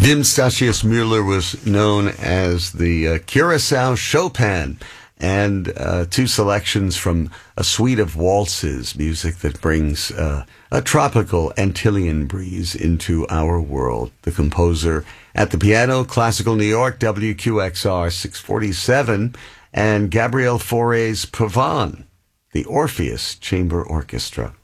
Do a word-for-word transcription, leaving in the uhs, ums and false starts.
Wim Statius Müller was known as the uh, Curaçao Chopin, and uh, two selections from a suite of waltzes, music that brings uh, a tropical Antillean breeze into our world. The composer at the piano, Classical New York, W Q X R six forty-seven, and Gabriel Fauré's Pavane, the Orpheus Chamber Orchestra.